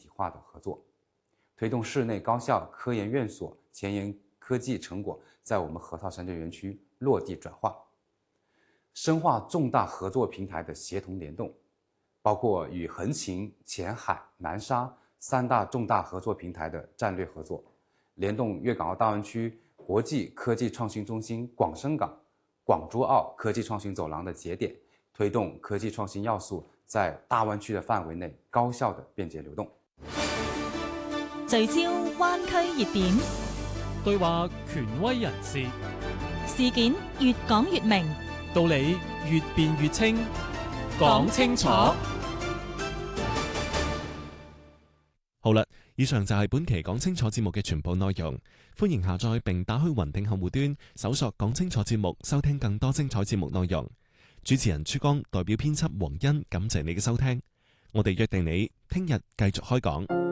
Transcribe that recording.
体化的合作，推动市内高校科研院所前沿科技成果在我们河套商业园区落地转化，深化重大合作平台的协同联动，包括与横琴、前海、南沙3大重大合作平台的战略合作，联动粤港澳大湾区国际科技创新中心广深港、广珠澳科技创新走廊的节点，推动科技創新要素在大灣區嘅範圍內高效的便捷流動。 聚焦灣區熱點， 對話權威人士， 事件越講越明， 道理越辯越清，講清楚。 好啦，以上就係本期講清楚節目嘅全部內容。歡迎下載並打開雲聽客戶端，搜索講清楚節目，收聽更多精彩節目內容。主持人朱江代表編輯黃欣，感謝你嘅收聽。我哋約定你聽日繼續開講。